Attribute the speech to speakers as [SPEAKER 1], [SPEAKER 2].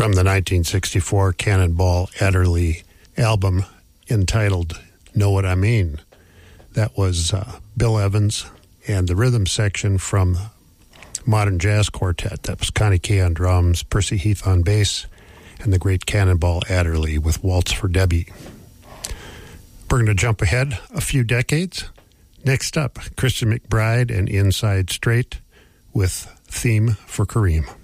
[SPEAKER 1] from the 1964 Cannonball Adderley album entitled Know What I Mean. That was Bill Evans and the rhythm section from Modern Jazz Quartet. That was Connie Kay on drums, Percy Heath on bass, and the great Cannonball Adderley with Waltz for Debbie. We're going to jump ahead a few decades. Next up, Christian McBride and Inside Straight with Theme for Kareem.